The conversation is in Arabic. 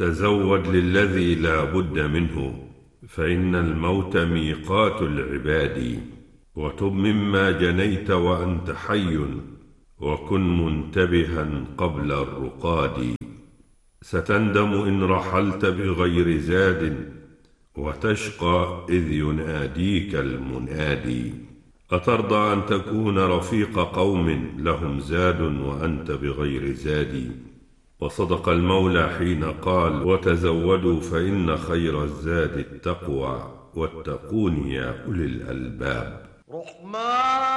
تزود للذي لا بد منه، فإن الموت ميقات العباد. وتب مما جنيت وأنت حي، وكن منتبها قبل الرقاد. ستندم إن رحلت بغير زاد، وتشقى إذ يناديك المنادي. أترضى أن تكون رفيق قوم لهم زاد وأنت بغير زاد؟ وصدق المولى حين قال: وتزودوا فإن خير الزاد التقوى، واتقون يا أولي الألباب.